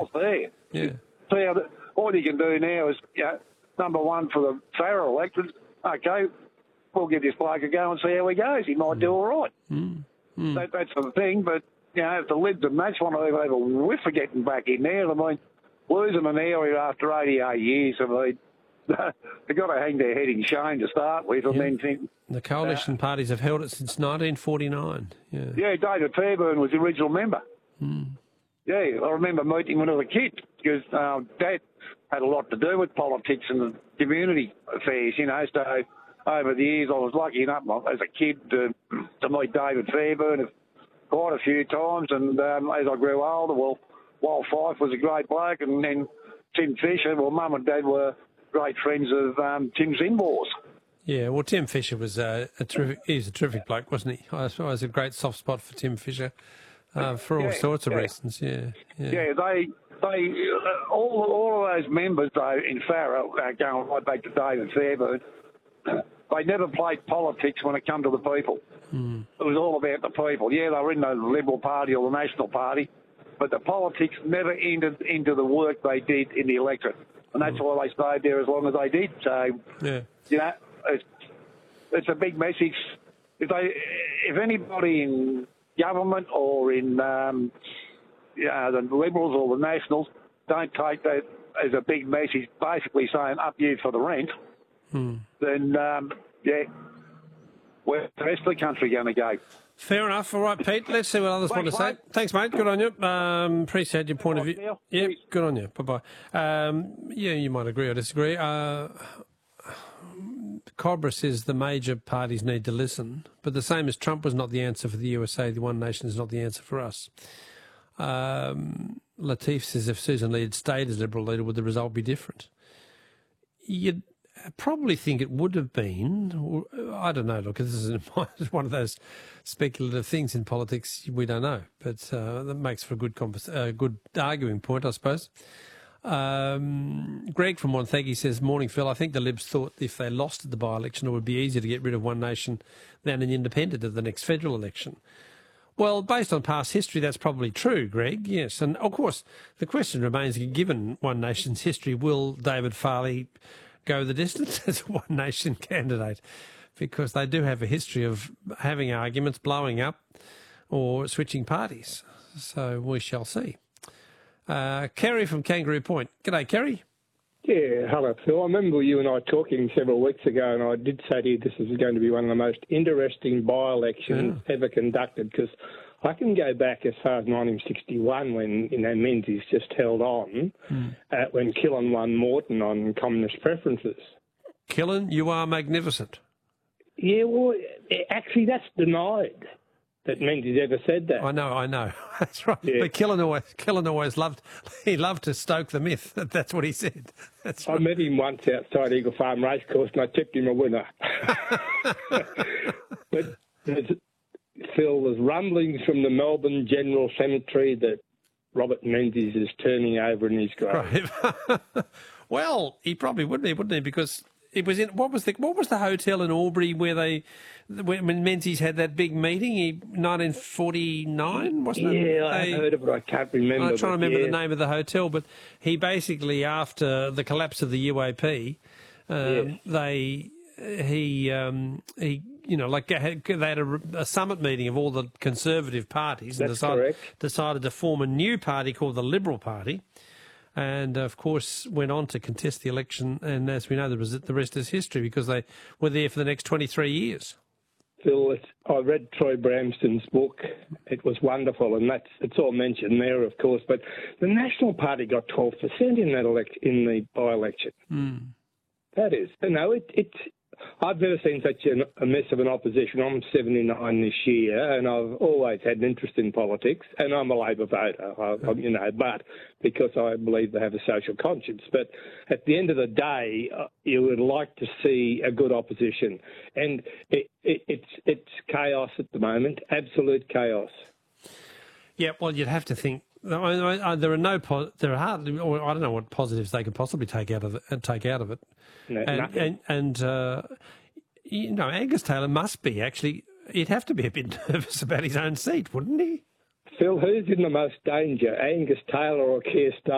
almost there. Yeah. So all you can do now is, number one, for the Farrer electorate, okay, we'll give this bloke a go and see how he goes. He might do all right. That's the thing, but, if the Libs and that's one of them have a whiff of getting back in there. I mean, losing an area after 88 years, I mean, they've got to hang their head in shame to start with and then think... The coalition parties have held it since 1949. Yeah, David Fairbairn was the original member. Yeah, I remember meeting him when I was a kid because Dad had a lot to do with politics and community affairs, so over the years I was lucky enough as a kid to meet David Fairbairn quite a few times, and as I grew older, Wal Fife was a great bloke, and then Tim Fisher, Mum and Dad were great friends of Tim Zinbor's. Yeah, well, Tim Fisher was he's a terrific bloke, wasn't he? I suppose a great soft spot for Tim Fisher for all sorts of reasons. Yeah, they all of those members though in Farrer, going right back to David Fairbairn, they never played politics when it came to the people. It was all about the people. Yeah, they were in the Liberal Party or the National Party, but the politics never entered into the work they did in the electorate, and that's why they stayed there as long as they did. So, it's a big message. If anybody in government or in the Liberals or the Nationals don't take that as a big message, basically saying up you for the rent, then where's the rest of the country going to go? Fair enough. All right, Pete, let's see what others want to say. Thanks, mate. Good on you. Appreciate your point of view. Yeah, good on you. Bye-bye. You might agree or disagree. Cobra says the major parties need to listen, but the same as Trump was not the answer for the USA, the One Nation is not the answer for us. Latif says if Susan Lee had stayed as Liberal leader, would the result be different? You'd probably think it would have been. I don't know. Look, this is one of those speculative things in politics we don't know, but that makes for a good arguing point, I suppose. Greg from Wonthaggi says, morning, Phil. I think the Libs thought if they lost at the by-election, it would be easier to get rid of One Nation than an independent at the next federal election. Well, based on past history, that's probably true, Greg, yes. And, of course, the question remains, given One Nation's history, will David Farley go the distance as a One Nation candidate? Because they do have a history of having arguments, blowing up, or switching parties. So we shall see. Kerry from Kangaroo Point. G'day, Kerry. Yeah, hello, Phil. I remember you and I talking several weeks ago, and I did say to you this is going to be one of the most interesting by-elections ever conducted, because I can go back as far as 1961 when, Menzies just held on, when Killen won Moreton on communist preferences. Killen, you are magnificent. Yeah, well, actually that's denied. That Menzies ever said that. I know. That's right. Yeah. But Killen always loved to stoke the myth. That's what he said. That's right. I met him once outside Eagle Farm Racecourse and I tipped him a winner. But Phil, there's rumblings from the Melbourne General Cemetery that Robert Menzies is turning over in his grave. Right. Well, he probably would be, wouldn't he? Because it was in what was the hotel in Albury when Menzies had that big meeting? 1949, wasn't it? Yeah, I heard of it. I can't remember. I'm trying to remember the name of the hotel, but he basically, after the collapse of the UAP, they had a summit meeting of all the conservative parties and decided to form a new party called the Liberal Party. And, of course, went on to contest the election. And as we know, the rest is history because they were there for the next 23 years. Phil, I read Troy Bramston's book. It was wonderful, and it's all mentioned there, of course. But the National Party got 12% in the by-election. That is, I've never seen such a mess of an opposition. I'm 79 this year, and I've always had an interest in politics, and I'm a Labor voter, but because I believe they have a social conscience. But at the end of the day, you would like to see a good opposition, and it's chaos at the moment, absolute chaos. Yeah, well, you'd have to think. There are hardly, or I don't know what positives they could possibly take out of it. No, Angus Taylor must be actually. He'd have to be a bit nervous about his own seat, wouldn't he? Phil, who's in the most danger, Angus Taylor or Keir Starmer?